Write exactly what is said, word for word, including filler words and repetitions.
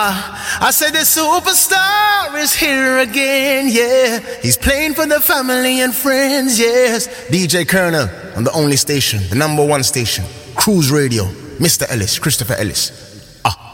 I said the superstar is here again, yeah. He's playing for the family and friends, yes. D J Colonel on the only station, the number one station, Cruise Radio, Mister Ellis, Christopher Ellis.